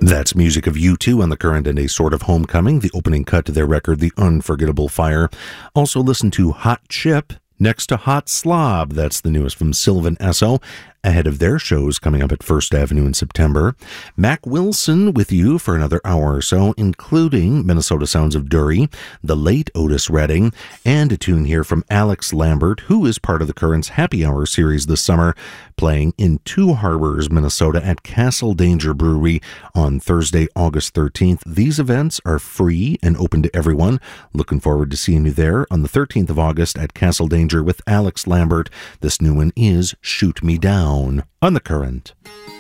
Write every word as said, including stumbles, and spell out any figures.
That's music of U two on The Current and A Sort of Homecoming, the opening cut to their record, The Unforgettable Fire. Also listen to Hot Chip next to Hot Slob. That's the newest from Sylvan Esso, ahead of their shows coming up at First Avenue in September. Mac Wilson with you for another hour or so, including Minnesota Sounds of Dury, the late Otis Redding, and a tune here from Alex Lambert, who is part of the Current's Happy Hour series this summer, playing in Two Harbors, Minnesota at Castle Danger Brewery on Thursday, August thirteenth. These events are free and open to everyone. Looking forward to seeing you there on the thirteenth of August at Castle Danger with Alex Lambert. This new one is Shoot Me Down on The Current.